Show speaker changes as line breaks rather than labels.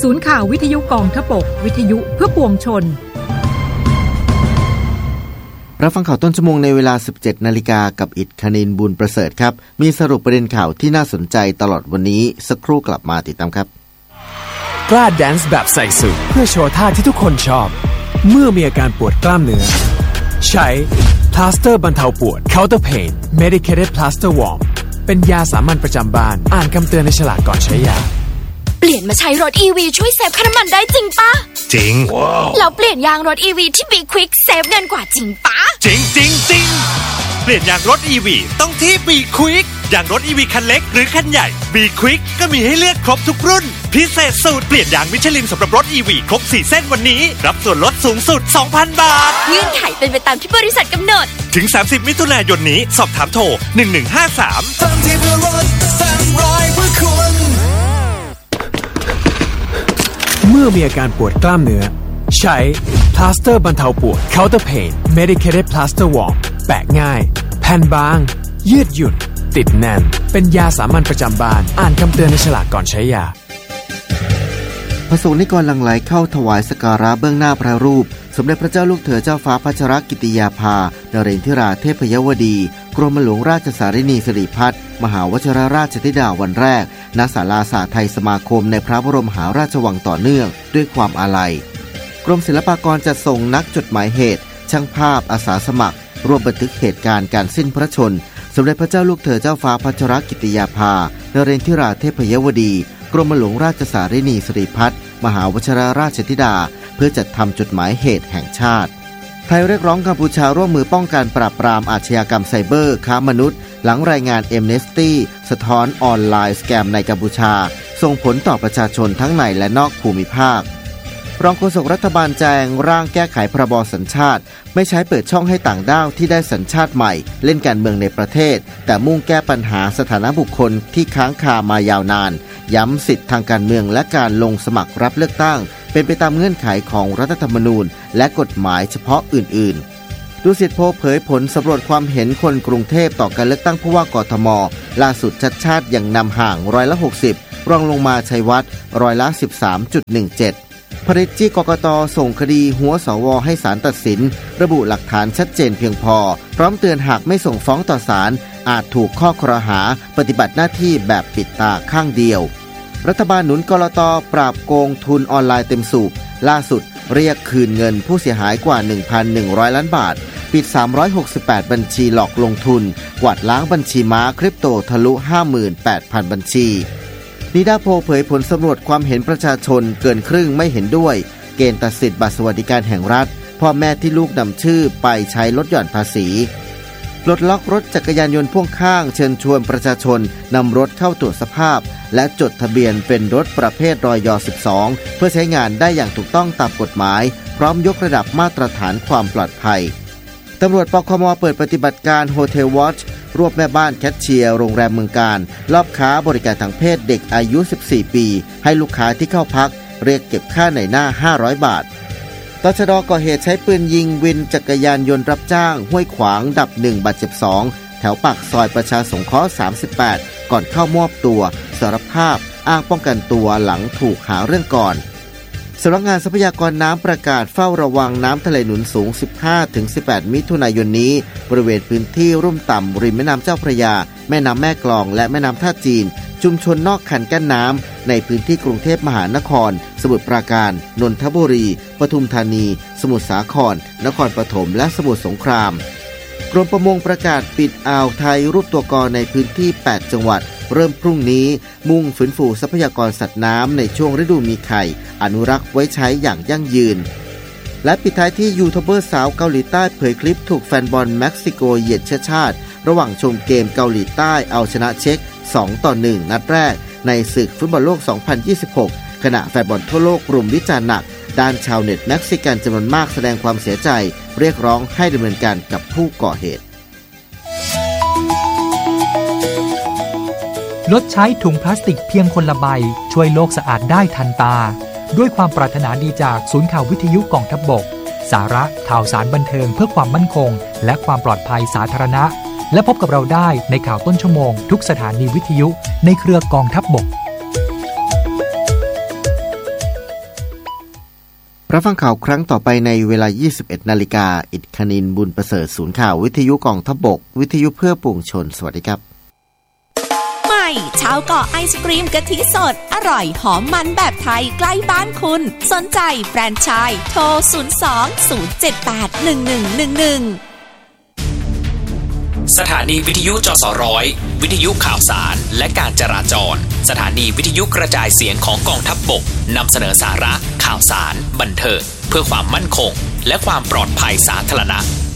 ศูนย์ข่าววิทยุกองทพบกวิทยุเพื่อปวงชน
รับฟังข่าวต้นชั่วโมงในเวลา 17 นาฬิกากับอิฐคณินบุญประเสริฐครับมีสรุปประเด็นข่าวที่น่าสนใจตลอดวันนี้สักครู่กลับมาติดตามครับ
กล้าแดนซ์แบบใส่สูทเพื่อโชว์ท่าที่ทุกคนชอบเมื่อมีอาการปวดกล้ามเนื้อใช้พลาสเตอร์บรรเทาปวด Counter Pain Medicated Plaster Warm เป็นยาสามัญประจำบ้านอ่านคำเตือนในฉลากก่อนใช้ยา
เปลี่ยนมาใช้รถ EV ช่วยเซฟค่าน้ำมันได้จริงปะ
จริง
แล้วเปลี่ยนยางรถ EV ที่ Be Quick เซฟเงินกว่าจริงปะ
จริงเปลี่ยนยางรถ EV ต้องที่ Be Quick ยางรถ EV คันเล็กหรือคันใหญ่ Be Quick ก็มีให้เลือกครบทุกรุ่นพิเศษสูตรเปลี่ยนยางมิชลินสำหรับรถ EV ครบ4เส้นวันนี้รับส่วนลดสูงสุด 2,000 บาท
เงื่อนไขเป็นไปตามที่บริษัทกำหนด
ถึง30มิถุนายนนี้สอบถามโทร1153ทันทีเพื่อรถแสนร้อยเพื่อคุณ
เมื่อมีอาการปวดกล้ามเนื้อใช้พลาสเตอร์บรรเทาปวด Counter Pain Medicated Plaster Warm แปะง่ายแผ่นบางยืดหยุ่นติดแน่นเป็นยาสามัญประจำบ้านอ่านคำเตือนในฉลากก่อนใช้ยา
พระสงฆ์นิกรหลั่งไหลเข้าถวายสักการะเบื้องหน้าพระรูปสมเด็จพระเจ้าลูกเธอเจ้าฟ้าพัชรกิติยาภานเรนทิราเทพยวดีกรมหลวงราชสารินีสิริพัฒน์มหาวชิรราชธิดาวันแรกณศาลาสาไทยสมาคมในพระบรมมหาราชวังต่อเนื่องด้วยความอาลัยกรมศิลปากรจะส่งนักจดหมายเหตุช่างภาพอาสาสมัครร่วมบันทึกเหตุการณ์การสิ้นพระชนสมเด็จพระเจ้าลูกเธอเจ้าฟ้าพัชรกิติยาภานเรนทิราเทพยวดีกรมหลวงราชสารินีสิริพัฒน์มหาวชิรราชธิดาเพื่อจัดทำจดหมายเหตุแห่งชาติไทยเรียกร้องกัมพูชาร่วมมือป้องกันปราบปรามอาชญากรรมไซเบอร์ค้ามนุษย์หลังรายงาน Amnesty สะท้อนออนไลน์สแกมในกัมพูชาส่งผลต่อประชาชนทั้งในและนอกภูมิภาครองโฆษกรัฐบาลแจงร่างแก้ไขพรบสัญชาติไม่ใช้เปิดช่องให้ต่างด้าวที่ได้สัญชาติใหม่เล่นการเมืองในประเทศแต่มุ่งแก้ปัญหาสถานะบุคคลที่ค้างคามายาวนานย้ำสิทธิทางการเมืองและการลงสมัครรับเลือกตั้งเป็นไปตามเงื่อนไขของรัฐธรรมนูญและกฎหมายเฉพาะอื่นๆดูสิทธิโพเผยผลสำรวจความเห็นคนกรุงเทพต่อการเลือกตั้งผู้ว่ากทมล่าสุดชัดชาติยังนำห่าง60%รองลงมาชัยวัฒน์13.17%ผลิตจี้กกต.ส่งคดีหัวสว.ให้ศาลตัดสินระบุหลักฐานชัดเจนเพียงพอพร้อมเตือนหากไม่ส่งฟ้องต่อศาลอาจถูกข้อกล่าวหาปฏิบัติหน้าที่แบบปิดตาข้างเดียวรัฐบาลหนุนกลต.ปราบโกงทุนออนไลน์เต็มสูบล่าสุดเรียกคืนเงินผู้เสียหายกว่า 1,100 ล้านบาทปิด368บัญชีหลอกลงทุนกวาดล้างบัญชีม้าคริปโตทะลุ 58,000 บัญชีนิดาโพเผยผลสำรวจความเห็นประชาชนเกินครึ่งไม่เห็นด้วยเกณฑ์ตัดสิทธิ์บัตรสวัสดิการแห่งรัฐพ่อแม่ที่ลูกนำชื่อไปใช้ลดหย่อนภาษีปลดล็อกรถจักรยานยนต์พ่วงข้างเชิญชวนประชาชนนำรถเข้าตรวจสภาพและจดทะเบียนเป็นรถประเภทรอย12เพื่อใช้งานได้อย่างถูกต้องตามกฎหมายพร้อมยกระดับมาตรฐานความปลอดภัยตำรวจปคม.เปิดปฏิบัติการโฮเทลวอชรวบแม่บ้านแคชเชียร์โรงแรมเมืองการลอบค้าบริการทางเพศเด็กอายุ14ปีให้ลูกค้าที่เข้าพักเรียกเก็บค่าในหน้า500 บาทตชด.ก่อเหตุใช้ปืนยิงวินจักรยานยนต์รับจ้างห้วยขวางดับ1บาดเจ็บ2แถวปากซอยประชาสงเคราะห์38ก่อนเข้ามอบตัวสารภาพอ้างป้องกันตัวหลังถูกหาเรื่องก่อนสำนักงานทรัพยากรน้ำประกาศเฝ้าระวังน้ำทะเลหนุนสูง 15-18 มิถุนายนนี้บริเวณพื้นที่รุ่มต่ำริมแม่น้ำเจ้าพระยาแม่น้ำแม่กลองและแม่น้ำท่าจีนชุมชนนอกคันกั้นน้ำในพื้นที่กรุงเทพมหานครสมุทรปราการนนทบุรีปทุมธานีสมุทรสาครนครปฐมและสมุทรสงครามกรมประมงประกาศปิดอ่าวไทยรูปตัวกในพื้นที่8จังหวัดเริ่มพรุ่งนี้มุ่งฟื้นฟูทรัพยากรสัตว์น้ำในช่วงฤดูมีไข่อนุรักษ์ไว้ใช้อย่างยั่งยืนและปิดท้ายที่ยูทูบเบอร์สาวเกาหลีใต้เผยคลิปถูกแฟนบอลเม็กซิโกเหยียดเชื้อชาติระหว่างชมเกมเกาหลีใต้เอาชนะเช็ก 2-1 นัดแรกในศึกฟุตบอลโลก 2026 ขณะแฟนบอลทั่วโลกรุมวิจารณ์หนักด้านชาวเน็ตเม็กซิกันจำนวนมากแสดงความเสียใจเรียกร้องให้ดำเนินการกับผู้ก่อเหตุ
ลดใช้ถุงพลาสติกเพียงคนละใบช่วยโลกสะอาดได้ทันตาด้วยความปรารถนาดีจากศูนย์ข่าววิทยุกองทัพบกสาระข่าวสารบันเทิงเพื่อความมั่นคงและความปลอดภัยสาธารณะและพบกับเราได้ในข่าวต้นชั่วโมงทุกสถานีวิทยุในเครือกองทัพบก
รับฟังข่าวครั้งต่อไปในเวลา 21 นาฬิกา อิฐคณินบุญประเสริฐศูนย์ข่าววิทยุกองทัพบกวิทยุเพื่อปวงชนสวัสดีครับ
ใหม่ชาวเกาะไอศกรีมกะทิสดอร่อยหอมมันแบบไทยใกล้บ้านคุณสนใจแฟรนไชส์โทร02-078-1111
สถานีวิทยุจสร้อยวิทยุข่าวสารและการจราจรสถานีวิทยุกระจายเสียงของกองทัพบกนำเสนอสาระข่าวสารบันเทิงเพื่อความมั่นคงและความปลอดภัยสาธารณะ